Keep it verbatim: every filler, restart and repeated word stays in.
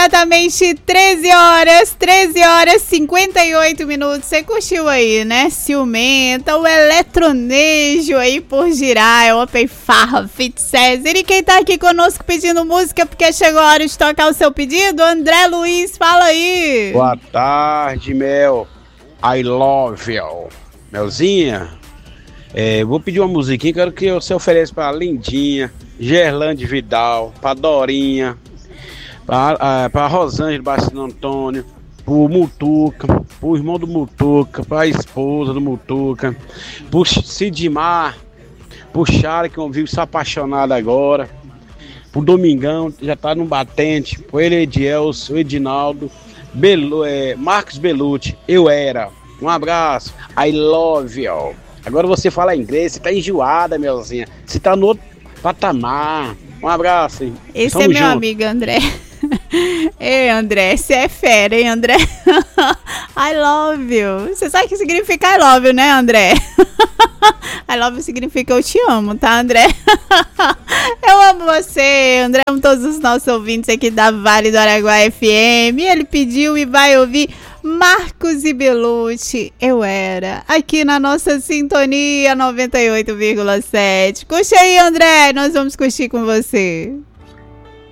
exatamente treze horas, treze horas e cinquenta e oito minutos. Você curtiu aí, né? Ciumenta, o Eletronejo aí por girar, é o Open Farra, Fit César. E quem tá aqui conosco pedindo música porque chegou a hora de tocar o seu pedido? André Luiz, fala aí. Boa tarde, Mel. I love you. Melzinha, é, vou pedir uma musiquinha, quero que você ofereça pra Lindinha, Gerlande Vidal, pra Dorinha, pra, pra Rosângela Bastino Antônio, pro Mutuca, pro irmão do Mutuca, pra esposa do Mutuca, pro Sidmar, pro Chara, que vive se apaixonado agora, pro Domingão, já tá no batente, pro Eledielso, o Edinaldo, Belu, é, Marcos Belucci, eu era. Um abraço, I love you. Agora você fala inglês, você tá enjoada, Melzinha. Você tá no outro patamar. Um abraço, hein? Esse Tamo é meu junto. amigo André. Ei, André, você é fera, hein, André? I love you. Você sabe o que significa I love you, né, André? I love you significa eu te amo, tá, André? Eu amo você, André. Amo todos os nossos ouvintes aqui da Vale do Araguaia F M. Ele pediu e vai ouvir Marcos e Belucci, eu era, aqui na nossa sintonia noventa e oito vírgula sete. Curte aí, André, nós vamos curtir com você.